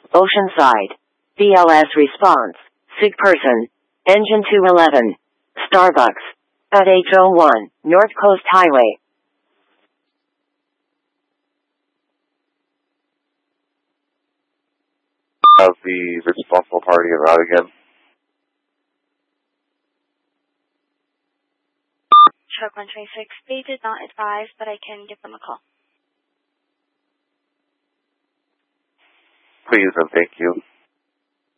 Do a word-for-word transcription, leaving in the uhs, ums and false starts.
Oceanside. B L S response. Sig person. Engine two eleven. Starbucks. At eight oh one, North Coast Highway. How's the responsible party en route again? Truck one twenty-six, they did not advise, but I can give them a call. Please and thank you.